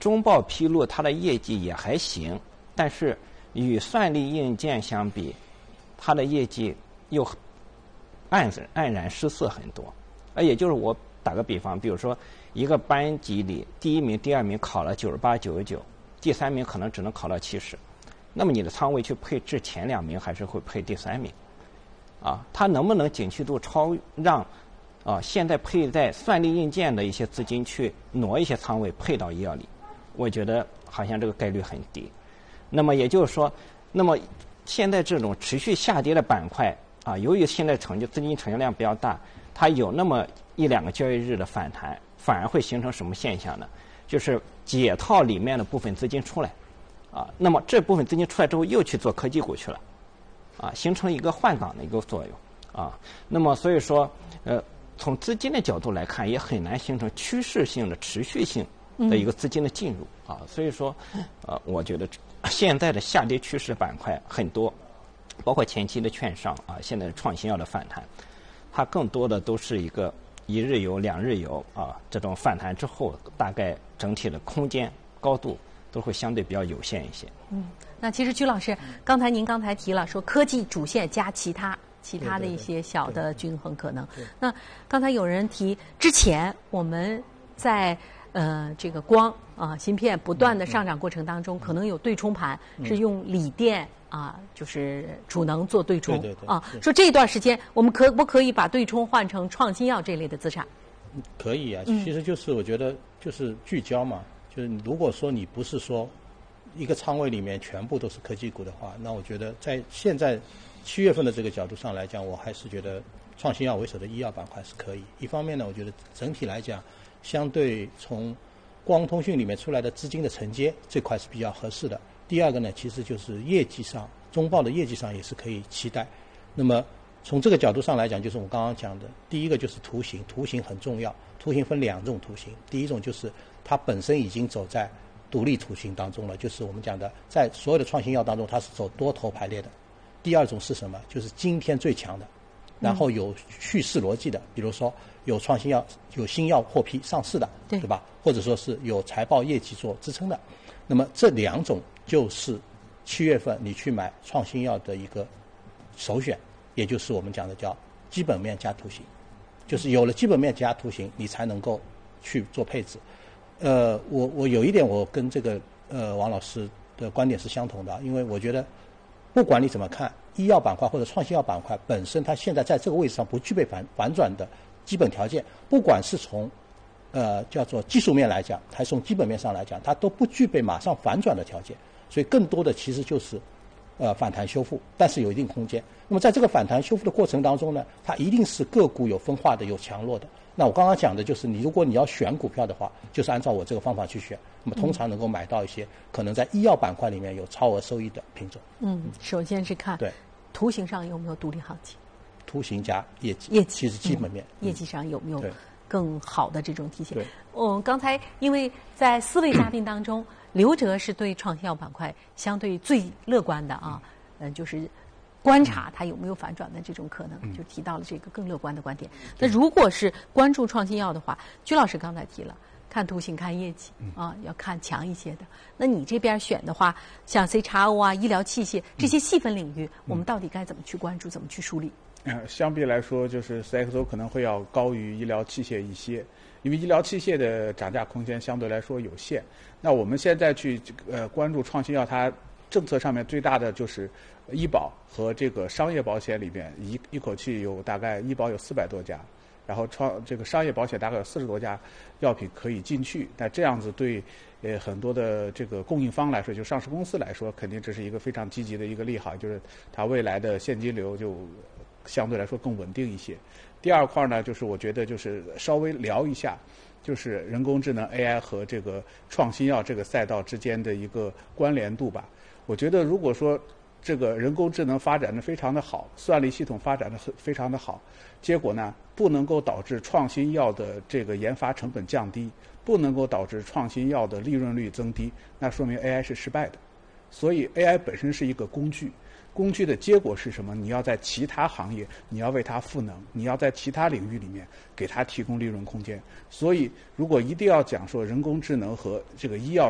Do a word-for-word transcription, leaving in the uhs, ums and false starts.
中报披露它的业绩也还行，但是与算力硬件相比，它的业绩又黯黯然失色很多。呃，也就是我打个比方，比如说一个班级里第一名、第二名考了九十八、九十九，第三名可能只能考到七十，那么你的仓位去配置前两名，还是会配第三名？啊，它能不能景气度超让啊现在配在算力硬件的一些资金去挪一些仓位配到医药里？我觉得好像这个概率很低。那么也就是说，那么现在这种持续下跌的板块啊，由于现在成交资金成交量比较大，它有那么一两个交易日的反弹，反而会形成什么现象呢？就是解套里面的部分资金出来，啊，那么这部分资金出来之后又去做科技股去了，啊，形成一个换挡的一个作用，啊，那么所以说，呃，从资金的角度来看，也很难形成趋势性的持续性的一个资金的进入，啊，所以说，呃，我觉得现在的下跌趋势板块很多，包括前期的券商啊，现在创新药的反弹，它更多的都是一个一日游、两日游啊，这种反弹之后，大概整体的空间高度都会相对比较有限一些。 嗯，那其实曲老师，刚才您刚才提了说科技主线加其他其他的一些小的均衡可能。那刚才有人提，之前我们在呃这个光啊芯片不断的上涨过程当中，可能有对冲盘，是用锂电啊，就是储能做对冲， 对对对啊，说这段时间我们可不可以把对冲换成创新药这类的资产？ 可以啊， 嗯其实就是我觉得就是聚焦嘛，就是如果说你不是说一个仓位里面全部都是科技股的话，那我觉得在现在七月份的这个角度上来讲，我还是觉得创新药为首的医药板块是可以。一方面呢，我觉得整体来讲，相对从光通讯里面出来的资金的承接这块是比较合适的。第二个呢，其实就是业绩上，中报的业绩上也是可以期待。那么从这个角度上来讲，就是我刚刚讲的，第一个就是图形，图形很重要。图形分两种图形，第一种就是它本身已经走在独立图形当中了，就是我们讲的在所有的创新药当中它是走多头排列的。第二种是什么？就是今天最强的，然后有叙事逻辑的，比如说有创新药、有新药获批上市的，对吧？或者说是有财报业绩做支撑的。那么这两种就是七月份你去买创新药的一个首选，也就是我们讲的叫基本面加图形，就是有了基本面加图形，你才能够去做配置。呃，我我有一点我跟这个呃王老师的观点是相同的，因为我觉得不管你怎么看，医药板块或者创新药板块本身，它现在在这个位置上不具备反反转的基本条件，不管是从呃叫做技术面来讲，还是从基本面上来讲，它都不具备马上反转的条件，所以更多的其实就是呃反弹修复，但是有一定空间。那么在这个反弹修复的过程当中呢，它一定是个股有分化的，有强弱的。那我刚刚讲的就是，你如果你要选股票的话，就是按照我这个方法去选，那么通常能够买到一些可能在医药板块里面有超额收益的品种。 嗯，首先是看对图形上有没有独立行情， 图形加业绩， 业绩其实基本面、 嗯、业绩上有没有对更好的这种体现？ 对， 嗯，刚才因为在四位嘉宾当中，刘哲是对创新药板块相对最乐观的啊，嗯、呃，就是观察它有没有反转的这种可能， 嗯、 就提到了这个更乐观的观点。那如果是关注创新药的话，居老师刚才提了，看图形、看业绩啊，要看强一些的。那你这边选的话，像 C X O 啊、医疗器械这些细分领域，我们到底该怎么去关注，怎么去梳理？ 呃，相比来说，就是 C X O 可能会要高于医疗器械一些，因为医疗器械的涨价空间相对来说有限。那我们现在去呃关注创新药，它政策上面最大的就是医保和这个商业保险里面一一口气有大概医保有四百多家，然后创这个商业保险大概有四十多家药品可以进去。那这样子对呃很多的这个供应方来说，就上市公司来说，肯定这是一个非常积极的一个利好，就是它未来的现金流就相对来说更稳定一些。第二块呢，就是我觉得就是稍微聊一下，就是人工智能 A I 和这个创新药这个赛道之间的一个关联度吧。我觉得如果说这个人工智能发展的非常的好，算力系统发展的非常的好，结果呢不能够导致创新药的这个研发成本降低，不能够导致创新药的利润率增低，那说明 A I 是失败的。所以 A I 本身是一个工具，工具的结果是什么？你要在其他行业，你要为它赋能，你要在其他领域里面给它提供利润空间。所以如果一定要讲说人工智能和这个医药